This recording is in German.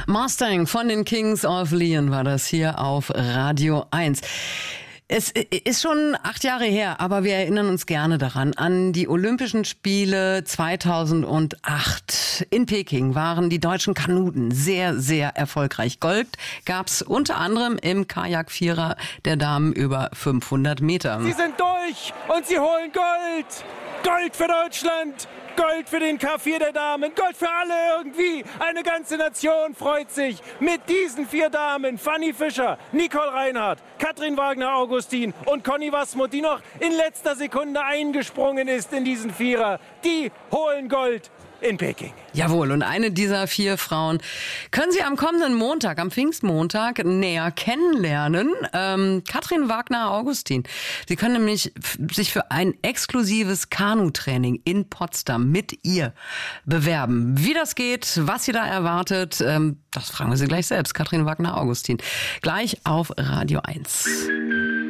Mustang von den Kings of Leon war das hier auf Radio 1. Es ist schon 8 Jahre her, aber wir erinnern uns gerne daran. An die Olympischen Spiele 2008 in Peking waren die deutschen Kanuten sehr, sehr erfolgreich. Gold gab's unter anderem im Kajak-Vierer der Damen über 500 Meter. Sie sind durch und sie holen Gold! Gold für Deutschland! Gold für den K4 der Damen, Gold für alle irgendwie. Eine ganze Nation freut sich mit diesen 4 Damen. Fanny Fischer, Nicole Reinhardt, Katrin Wagner-Augustin und Conny Wasmuth, die noch in letzter Sekunde eingesprungen ist in diesen Vierer. Die holen Gold in Peking. Jawohl, und eine dieser 4 Frauen können Sie am kommenden Montag, am Pfingstmontag, näher kennenlernen. Katrin Wagner-Augustin. Sie können nämlich sich für ein exklusives Kanutraining in Potsdam mit ihr bewerben. Wie das geht, was Sie da erwartet, das fragen wir Sie gleich selbst. Katrin Wagner-Augustin. Gleich auf Radio 1.